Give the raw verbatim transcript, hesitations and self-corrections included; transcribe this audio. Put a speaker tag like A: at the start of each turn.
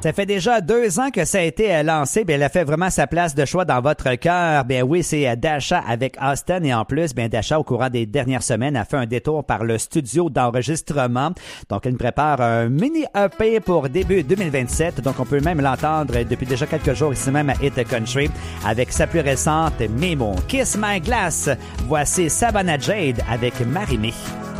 A: Ça fait déjà deux ans que ça a été lancé. Bien, elle a fait vraiment sa place de choix dans votre cœur. Bien oui, c'est Dasha avec Austin. Et en plus, bien Dasha, au courant des dernières semaines, a fait un détour par le studio d'enregistrement. Donc, elle nous prépare un mini E P pour début deux mille vingt-sept. Donc, on peut même l'entendre depuis déjà quelques jours ici même à Hit Country avec sa plus récente Memo. Kiss My Glass. Voici Savannah Jade avec Marimé.